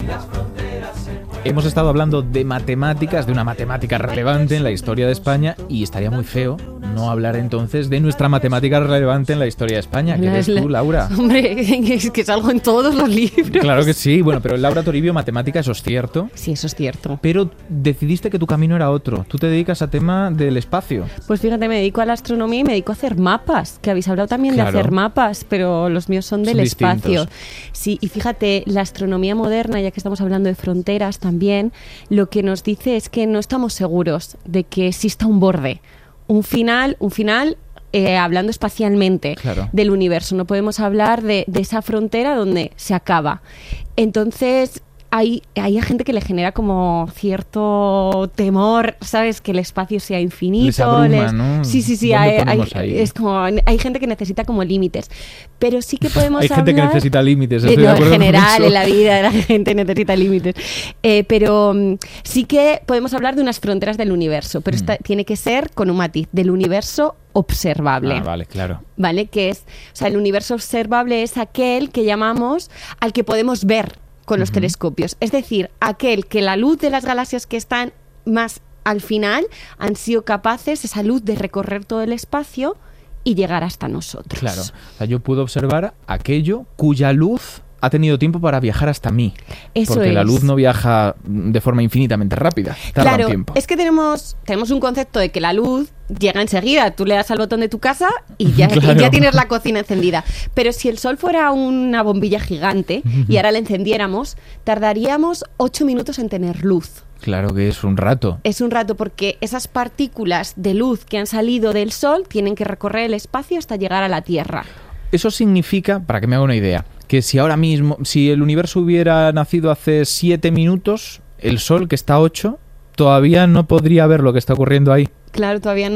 Hemos estado hablando de matemáticas, de una matemática relevante en la historia de España, y estaría muy feo no hablar entonces de nuestra matemática relevante en la historia de España, que eres tú, Laura. Hombre, es que salgo en todos los libros. Claro que sí. Bueno, pero Laura Toribio, matemática, eso es cierto. Sí, eso es cierto. Pero decidiste que tu camino era otro. Tú te dedicas a tema del espacio. Pues fíjate, me dedico a la astronomía y me dedico a hacer mapas, que habéis hablado también de hacer mapas, pero los míos son del espacio. Sí, y fíjate, la astronomía moderna, ya que estamos hablando de fronteras también, lo que nos dice es que no estamos seguros de que exista un borde, un final, hablando espacialmente, claro, del universo. No podemos hablar de esa frontera donde se acaba. Entonces, hay gente que le genera como cierto temor, ¿sabes? Que el espacio sea infinito. Les abruma, ¿no? Sí. Es como, hay gente que necesita como límites. Pero sí que podemos hay gente que necesita límites. Estoy de acuerdo en general, con eso. en la vida la gente necesita límites. Pero sí que podemos hablar de unas fronteras del universo, pero tiene que ser con un matiz, del universo observable. Ah, vale, claro. ¿Vale? Que es, o sea, el universo observable es aquel que llamamos al que podemos ver con los telescopios. Es decir, aquel que la luz de las galaxias que están más al final han sido capaces, esa luz, de recorrer todo el espacio y llegar hasta nosotros. Claro. O sea, yo puedo observar aquello cuya luz ha tenido tiempo para viajar hasta mí. Eso porque es. La luz no viaja de forma infinitamente rápida. Tarda Claro, un tiempo. es que tenemos un concepto de que la luz llega enseguida. Tú le das al botón de tu casa y ya, claro, y ya tienes la cocina encendida. Pero si el sol fuera una bombilla gigante y ahora la encendiéramos, tardaríamos 8 minutos en tener luz. Claro que es un rato. Es un rato porque esas partículas de luz que han salido del sol tienen que recorrer el espacio hasta llegar a la Tierra. Eso significa, para que me haga una idea, que si ahora mismo, si el universo hubiera nacido hace 7 minutos, el Sol, que está a 8, todavía no podría ver lo que está ocurriendo ahí. Claro, todavía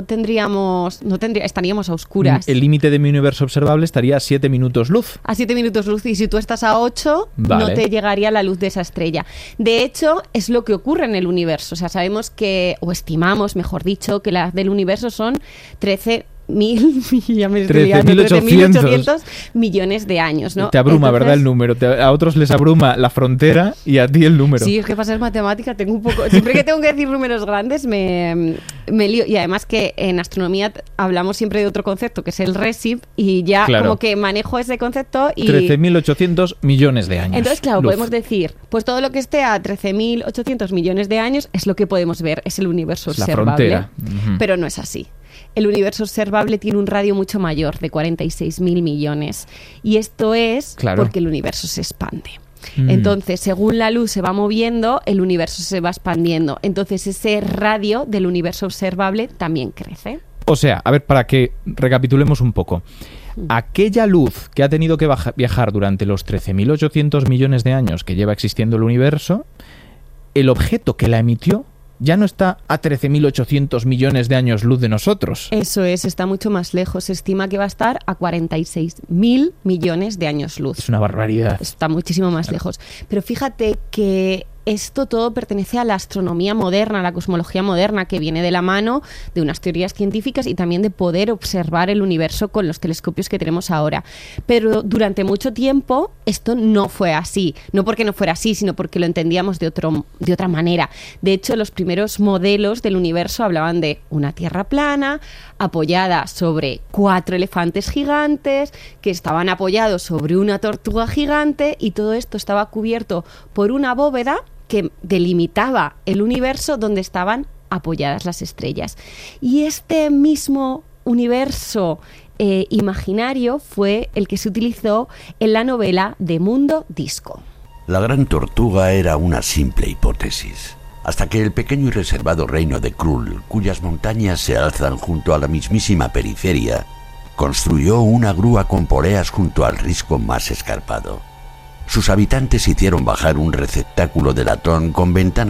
estaríamos a oscuras. El límite de mi universo observable estaría a 7 minutos luz. A 7 minutos luz, y si tú estás a 8, vale, no te llegaría la luz de esa estrella. De hecho, es lo que ocurre en el universo. O sea, sabemos que, o estimamos, mejor dicho, que la del universo son 13.800 millones de años, ¿no? Te abruma, entonces, ¿verdad? El número. A otros les abruma la frontera y a ti el número. Sí, es que para ser matemática tengo un poco... Siempre que tengo que decir números grandes me lío. Y además que en astronomía hablamos siempre de otro concepto, que es el RESIP, y ya como que manejo ese concepto y... 13.800 millones de años. Entonces, claro, podemos decir, pues todo lo que esté a 13.800 millones de años es lo que podemos ver, es el universo observable. La frontera. Pero no es así. El universo observable tiene un radio mucho mayor, de 46.000 millones. Y esto es porque el universo se expande. Entonces, según la luz se va moviendo, el universo se va expandiendo. Entonces, ese radio del universo observable también crece. O sea, a ver, para que recapitulemos un poco. Aquella luz que ha tenido que viajar durante los 13.800 millones de años que lleva existiendo el universo, el objeto que la emitió ya no está a 13.800 millones de años luz de nosotros. Eso es, está mucho más lejos. Se estima que va a estar a 46.000 millones de años luz. Es una barbaridad. Está muchísimo más lejos. Pero fíjate que esto todo pertenece a la astronomía moderna, a la cosmología moderna, que viene de la mano de unas teorías científicas y también de poder observar el universo con los telescopios que tenemos ahora. Pero durante mucho tiempo esto no fue así. No porque no fuera así, sino porque lo entendíamos de otra manera. De hecho, los primeros modelos del universo hablaban de una Tierra plana, apoyada sobre 4 elefantes gigantes, que estaban apoyados sobre una tortuga gigante, y todo esto estaba cubierto por una bóveda que delimitaba el universo donde estaban apoyadas las estrellas. Y este mismo universo imaginario fue el que se utilizó en la novela de Mundo Disco. La gran tortuga era una simple hipótesis, hasta que el pequeño y reservado reino de Krull, cuyas montañas se alzan junto a la mismísima periferia, construyó una grúa con poleas junto al risco más escarpado. Sus habitantes hicieron bajar un receptáculo de latón con ventanas